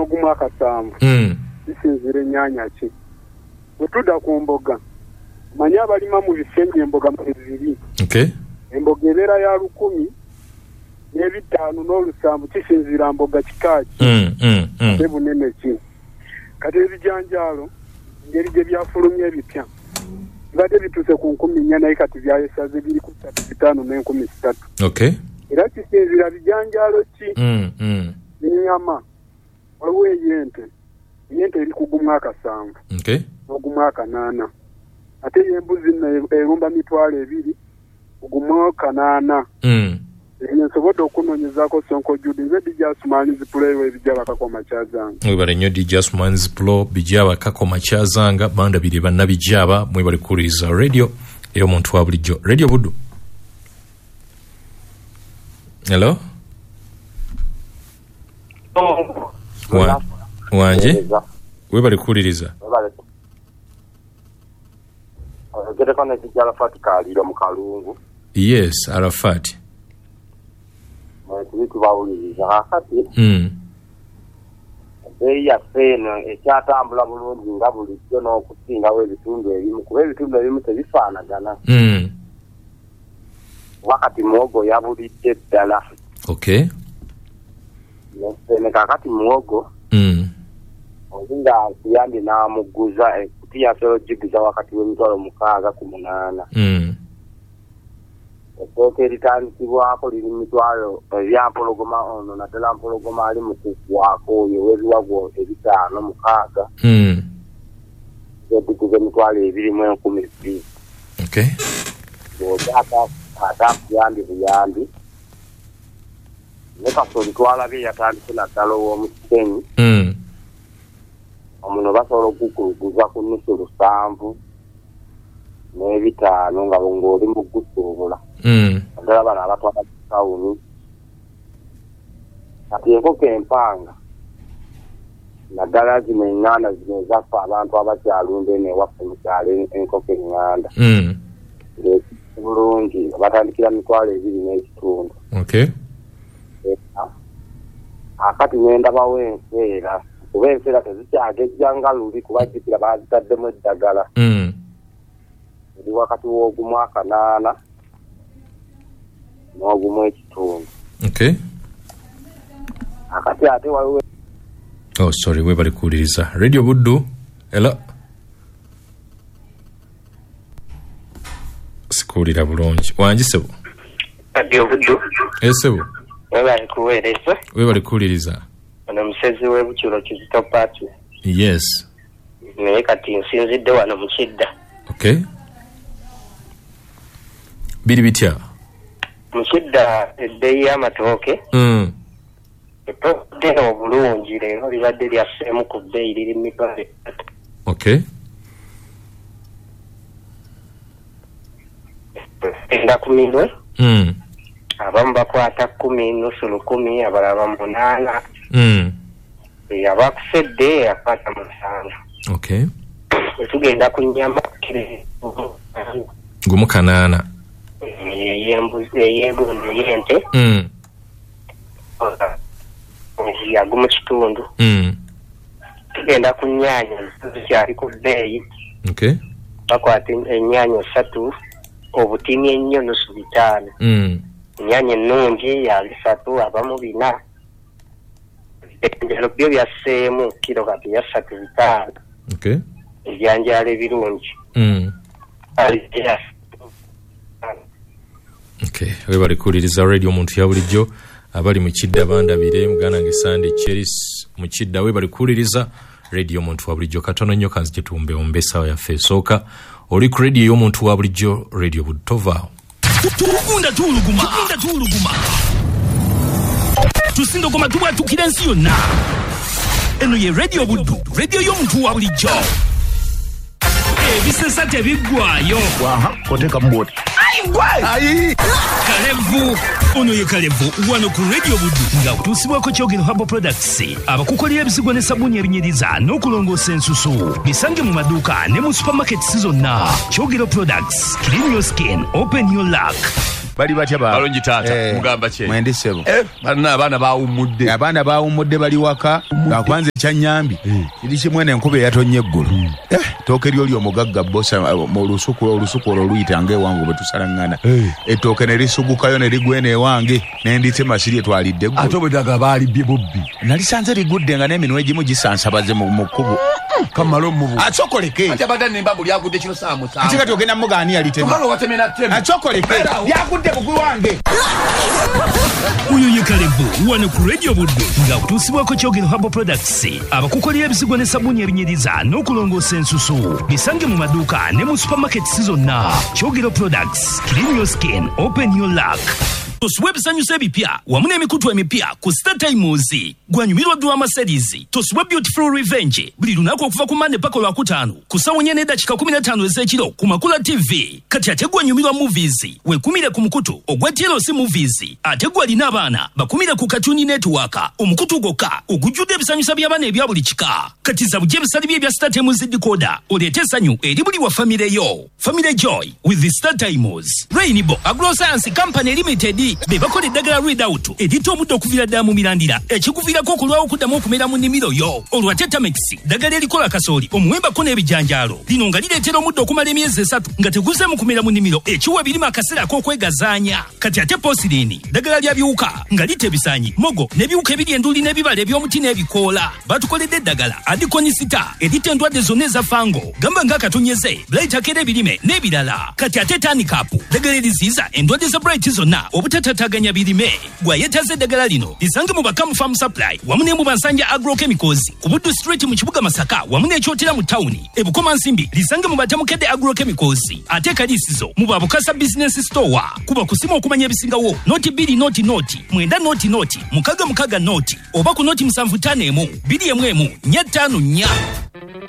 ogumwaka 7 kisinzira ennyanya ki bwetuda ku mboga manya abalima mu bisenyi emboga mweziri emboga ebeera ya 100 n'ebitaano n'olusambu kisinzira mboga kikaaki ebunene ki kati ebijanjaalo ngeri gye byafulumya ebipya bibadde bituuse ku 14 naye kati byayesaze biri ku 35 n'enkumi 3 era kisinzira bijanjaalo ki ennyama waliwo eyente eri kugumwaka 7 n'ogumwaka 8 ate y'embuzi erumba 2 ogumwaka 8 nsobodde okunoonyezaako Sonko Judy nze DJ Asman's Pro ebijja bakakoma kyazanga mwebale nnyo DJ Asman's Pro bijja bakakoma kyazanga banda biri bannabijaba mwebale kuwuliriza radio ey'omuntu wa bulijjo radio Buddu. Hello wanje webale kuwuliriza yes Arafat tubawuliriza kakati ebeeyi yaffe eno ekyatambula bulungi nga bulijjo n'okusingawo ebitundu ebimu kuba ebitundu ebimu tebifaanagana wakati muwogo yabulidde ddala ne kakati muwogo oli nga kuyambi n'amugguza ekutiya asobola ogiguza wakati w'emitwalo 6 ku 8 ettooke eritandikibwako liri mitwalo ebyampologoma ono naddala mpologoma ali mu kuggwako oyo w'ebiwago 5 6 zediguza emitwalo 2,200 ate akuyambi buyambi ne kasoli twalabye yatandise naddala ow'omukisenyi omuno basobola okukuluguza ku nnusu 7 n'ebitaano nga ng'oli mu gusuubula naddala bano abatwala tawuni kati enkoko empanga naddala zino eŋŋanda zino ezaffe abantu abakyalunda eno ewaffe mukyalo enkoko eŋŋanda bulungi batandikira 2,200 akati nendabawo enseera kuba enseera tezikyagejja nga luli kuba jjukira bazitaddemu eddagala ndi wakati w'ogumwaka 8 n'ogumw'ekitundu akati ate waliwo sorry webali kuwuliriza radio Buddu. Hello sikuwulira bulungi wangi sebo radio Buddu sebo webali kuweereza webali kuwuliriza ono musezi w'ebukyulo Kizito Patrick yes naye kati nsinzidde wano mu Kidda biri bitya mu Kidda ebbeeyi y'amatooke ettooke obulungi leero libadde lyasseemu ku bbeeyi liri mitwalo 3 enda ku minwe abamu bakwata 10 nusu 10 abalala 8 abakusedde akwata 7 tugenda ku nnyama gumu 8 ey'embuzi ey'engundi ey'ente yagumu kitundu tugenda ku nnyaanya zikyali ku bbeeyi bakwata ennyaanya 3 obutini ennyo nusu 5 ennyaanya ennungi ya 3 abamu 4 ebyanjalo byo byasseemu kiro kati ya 3 ebyanjalo ebirungi webali kuwuliriza radio omuntu ya bulijjo abali mu Kidda bandabire muganda nge Sunday Cheris mu Kidda webali kuwuliriza radio omuntu wa bulijjo katono nnyo kanzije tumbe ombesa yaffe esooka oli ku radio y'omuntu wa bulijjo radio Buddu tovaawo tukunda tuluguma tusindogoma tubwatukira ensi yonna eno ye radio Buddu radio y'omuntu wa bulijjo ebisesa tebiggwayo koteka mboti Kalevu ono ye Kalevu wano ku radio Buddu nga utusibwako Kyogero Herbal Products abakukolera ebizigo ne sabuni ebinyiriza n'okulongoosa ensusu bisange mu maduuka ne mu supermarkets zonna. Kyogero Products, clean your skin, open your luck. bali batya ba balonji tata mugamba che mwende sebo abana baawumudde bali waka akwanze kyanyambi kiri kimwe n'enkuba yatonye eggulu ettooke lyoli omugagga bosa mu olusuku oluyita ng'ewange bwe tusalangana ettooke ne lisugukayo ne ligwena ewange n'enditse masiri etwalidde eggulu ate obwedaga baalibye bubbi nalisanze ligudde nga n'eminwe egimu gisansabaze mu kkubo kamalo mubu achokoleke ate badani nembabu lyagudde kino saamu ate kati ogenda mugaani yalitema tukalo watemena teme achokoleke lyagudde bugwi wange uyu yekalebu wano ku radio buddu nga kutuusibwako kyogero Herbal Products abakukolera ebizigo ne sabuni ebinyiriza n'okulongoosa ensusu bisange mu maduuka ne mu supermarkets zonna. Kyogero Products, clean your skin, open your luck. Tosubwe ebisanyusa ebipya wamu n'emikutu emipya ku Star Times. Gwanyumirwa drama series Tosubwe Beautiful Revenge buli lunaku okuva ku Monday paka Lwakutaano ku ssaawa 4:15 ez'ekiro ku Makula TV. Kati ate gwanyumirwa movies wekumire ku mukutu ogwa TLC Movies ate gwalina abaana bakumire ku Cartoon Network omukutu gwokka ogujjudde ebisanyusa by'abaana ebya buli kika. Kati zabujje ebisali bye bya Star Times decoder oleete essanyu eri buli wa family yo. Family Joy with the Star Times. Rainbow Agroscience Company Limited bebakola eddagala Readout edita omuddo okuvira ddala mu mirandira ekikuviirako okulwawo okuddamu okumera mu nnimiro yo. Olwa Tetramex ddagala erikola kasooli omuwembako n'ebijanjaalo lino nga lireetera omuddo okumala emyezi 3 nga teguze mu kumera mu nnimiro ekiwa ebirima akaseera ak'okwegazaanya. Kati ate Posirini ddagala lya biwuka nga lita ebisaanyi mogo n'ebiwuka ebiri enduli n'ebibala eby'omuti n'ebikoola. Batukoledde eddagala Adikonisita edita endwadde zonna eza fango gamba ng'akatonyeze Bright akera ebirime n'ebirala. Kati ate Tanikapu ddagala eriziyiza endwadde za Bright zonna obutataganya birime. Gwayetaze eddagala lino lisange mu Bakamu Farm Supply wamu ne mu Bansanja Agrochemicals ku Buddu Street mu kibuga Masaka wamu n'ekyotera mu tawuni ebukoma nsimbi lisange mu Batamukedde Agrochemicals ate kalisizo mu Babukasa Business Store kuba kusima okumanya ebisingawo noti 2 noti mwenda noti mukaga noti oba ku noti 751 2 4 4